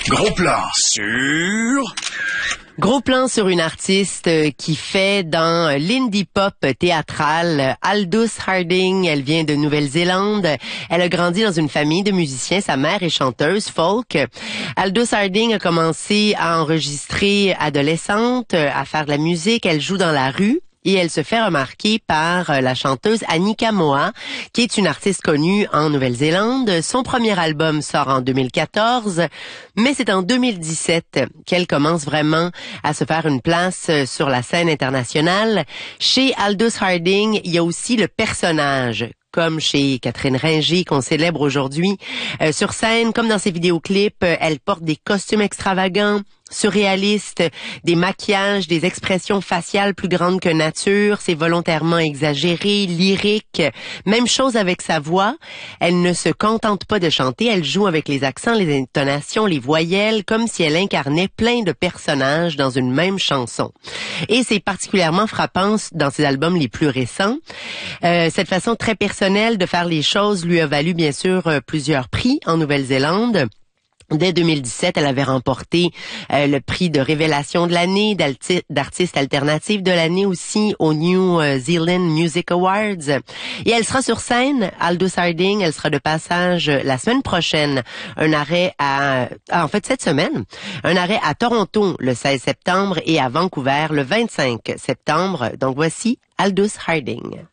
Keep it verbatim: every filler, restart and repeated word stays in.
Gros plan sur... Gros plan sur une artiste qui fait dans l'indie pop théâtral. Aldous Harding, elle vient de Nouvelle-Zélande. Elle a grandi dans une famille de musiciens. Sa mère est chanteuse folk. Aldous Harding a commencé à enregistrer adolescente, à faire de la musique. Elle joue dans la rue. Et elle se fait remarquer par la chanteuse Anika Moa, qui est une artiste connue en Nouvelle-Zélande. Son premier album sort en deux mille quatorze, mais c'est en deux mille dix-sept qu'elle commence vraiment à se faire une place sur la scène internationale. Chez Aldous Harding, il y a aussi le personnage, comme chez Catherine Ringer, qu'on célèbre aujourd'hui. Euh, sur scène, comme dans ses vidéoclips, euh, elle porte des costumes extravagants, surréalistes, des maquillages, des expressions faciales plus grandes que nature. C'est volontairement exagéré, lyrique. Même chose avec sa voix. Elle ne se contente pas de chanter, elle joue avec les accents, les intonations, les voyelles, comme si elle incarnait plein de personnages dans une même chanson. Et c'est particulièrement frappant dans ses albums les plus récents. Euh, cette façon très personnelle de faire les choses lui a valu bien sûr plusieurs prix en Nouvelle-Zélande. Dès deux mille dix-sept, elle avait remporté euh, le prix de révélation de l'année, d'artiste alternative de l'année aussi au New Zealand Music Awards. Et elle sera sur scène, Aldous Harding, elle sera de passage la semaine prochaine. Un arrêt à, ah, en fait cette semaine, un arrêt à Toronto le seize septembre et à Vancouver le vingt-cinq septembre. Donc voici Aldous Harding.